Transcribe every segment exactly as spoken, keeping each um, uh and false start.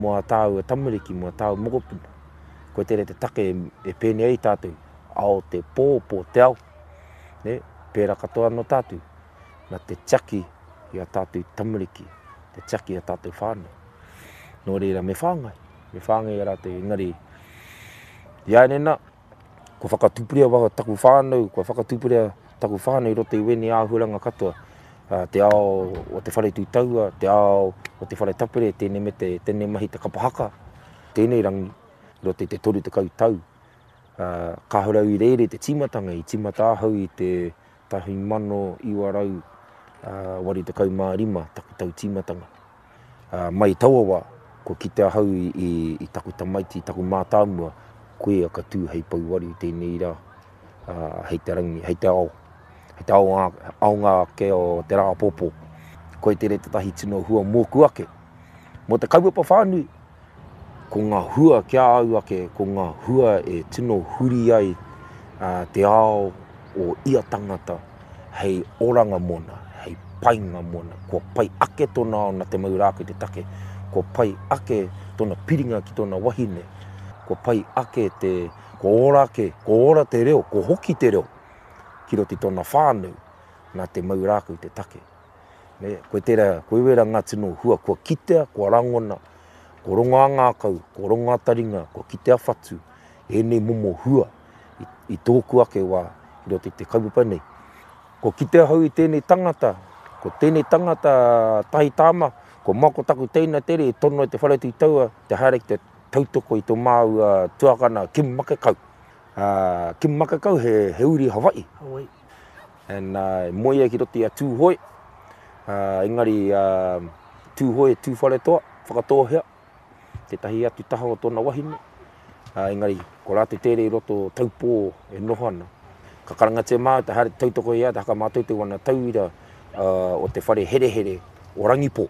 Mua tāu e tamariki, mua tāu mokopuna. Ko te re te take e pēne ei tātou, ao te pōpō te au, ne, pēra katoa no tātou, na te tiaki i a tātou tamariki, te tiaki i a tātou whānau. Nō reira me whāngai, me whāngai i a rātou, engari, ia nena, ko whakatupuria waka taku whānau, ko whakatupuria taku whānau i roto i weni āhuranga katoa, uh, te ao o te whare tūtaua, te ao o te whare tapere, tēnei me te, tēnei mahi te kapahaka, tēnei rangi, roto i te toru te kautau. Uh, ka horau i reire te timatanga, i timata ahau i te tahi mano iwarau, uh, wari te kaumā rima, taku tau timatanga. Uh, mai tauawa, ko kite ahau i, i, i taku tamaiti, taku mātāmua, koe a ka tū hei pauwari tēnei rā, uh, hei te rangi, hei te ao, hei te ao ngā, ao ngā ke o te rā pōpō. Koe te re te tahi tino hua mōku ake. Mo te kaupapa whānui, ko ngā hua kia au ake, ko ngā hua e tino huri ai uh, te ao o ia tangata, hei oranga mona, hei painga mona, ko pai ake tona ao na te maurākei te take, ko pai ake tona piringa ki tona wahine, ko pai ake te, ko ora ake, ko ora te reo, ko hoki te reo, ki roti tona whānau, na te maurākei te take. Ne, koe tera, koe wera ngā tino hua, kua kitea, kua rangona, ko ronga ngākau, ko ronga taringa, ko kitea whatu, e nei momo hua, i, i tōku ake wā, i roti te kaupapa nei. Ko kitea hau i tēnei tangata, ko tēnei tangata tahi tāma, ko mako taku teina tere, e tono i te whare tūtaua, te haere ki te tautoko i tō māu uh, tuakana Kim Makakau. Uh, Kim Makakau he, he uri Hawaii. Hawaii. And uh, moia ki roti a tūhoi, uh, engari uh, tūhoi e tūwhare toa, whakatohea, te tahi atu taha o tōna wahine. Uh, engari, ko rātou tere i roto taupō e noho ana. Ka karanga te māu, te haere tautoko ia, te haka mātoutou ana tauira uh, o te whare here here o Rangipo.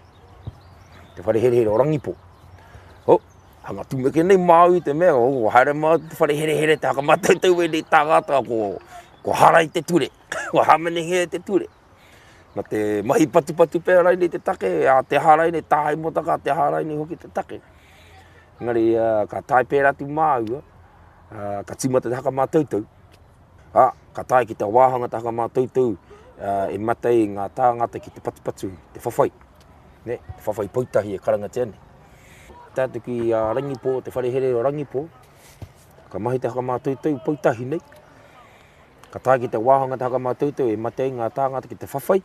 Te whare here here o Rangipo. Ho, hanga tūmeke nei māu i te mea, o haere māu te whare here here, te haka mātoutou e nei tāgata, ko, ko harai te ture, ko hamenehe te ture. Na te mahi patu patu pērai nei te take, a te harai nei tāhai motaka, te harai nei hoki te take. Ngari, uh, ka tai pēra tu māua, uh, ka timata te haka mātoutou. Ah, ka tai ki te wāhanga te haka mātoutou, uh, e matai ngā tāngata ki te patu patu, te whawhai. Ne, te whawhai pautahi e karanga tēne. Tātou ki uh, Rangipo, te whare here o Rangipo, ka mahi te haka mātoutou pautahi nei. Ka tai ki te wāhanga te haka mātoutou, e matai ngā tāngata ki te whawhai,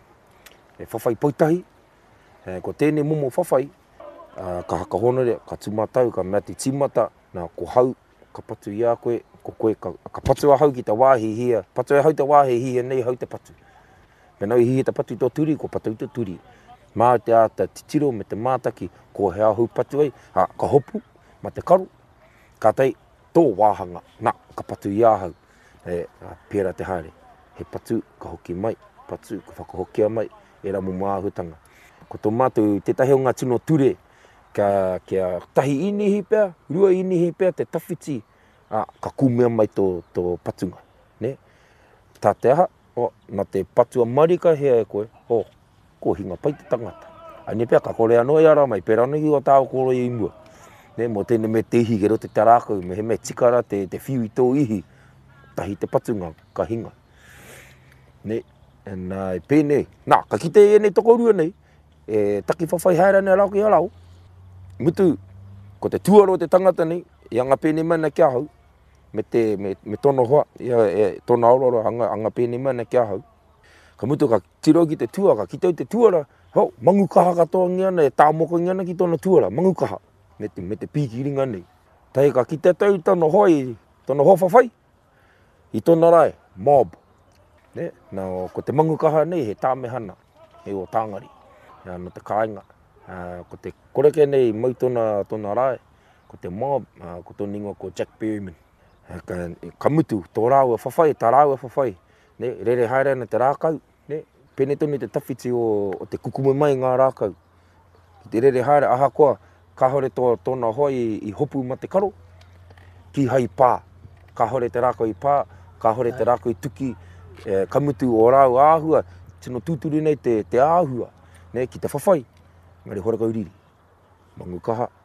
e whawhai pautahi. E, ko tēnei momo whawhai, Uh, ka haka honore, ka tumatau, ka mea te timata, nā ko hau, ka patu i a koe, ko koe, ka, ka patu a hau ki te wāhihia, patu a hau te wāhihia, nei hau te patu. Me nau hihia te patu i tō turi, ko patu i tō turi. Mā te ata titiro me te mātaki, ko he ahu patu ai, ha, ka hopu, ma te karu, ka tei, tō wāhanga, nā, ka patu i a hau, e, pēra te haere, he patu, ka hoki mai, patu, ka whakahokia mai, e ramu māhutanga. Ko tō mātou, te tahi o ngā tino ture, Ka, kia tahi inihi pēr, rua inihi pēr, te tawhiti, ah, ka kumea mai tō, tō patunga. Ne? Tā te aha, oh, nā te patua marika hea e koe, oh, ko hinga pai te tangata. Aine pēr, ka kore anō i ara mai, pēr anō i o tāo koro i imua. Ne? Mo tēne me te ihi, ke rote te rākau, me he me tikara te, te whiu i tō ihi, tahi te patunga, ka hinga. Ne? And uh, pēnei, nā, ka kite e nei toko rua nei, e taki whawhai haere nei rau ki arau. Mutu, ko te tuaro o te tangata nei, i anga pēne mana kia hau, me, te, me, me tono hoa, ia, e, tona aurora, anga, anga pēne mana kia hau. Ka mutu ka tiro ki te tuara, ki tau te tuara, hau, mangu kaha katoa ngiana, e tāmoko ngiana ki tona tuara, mangu kaha, me te, me te piki ringa nei. Tai ka ki te tau tono hoa i, tono hoa whawhai, i tona rai, mob. Ne? Nā, ko te mangu kaha nei, he tāmehana, he o tāngari, ia, no te kāinga. Uh, ko te koreke nei mai tona, tona rai, ko te mob, uh, ko tō ningo ko Jack Berryman. Uh, ka, ka mutu, tō rāua whawhai, tā rāua whawhai, ne, rere haere ana te rākau, ne, pēne tonu te tawhiti o, o te kukume mai ngā rākau. Ki te rere haere aha koa, ka hore tō, tōna hoi i, i hopu ma te karo, ki hai pā, ka hore te rākau i pā, ka hore te rākau i tuki, eh, ka mutu o rāu āhua, tino tūturu nei te, te āhua, ne, ki te whawhai. Ngari horaka uriri, mangu kaha,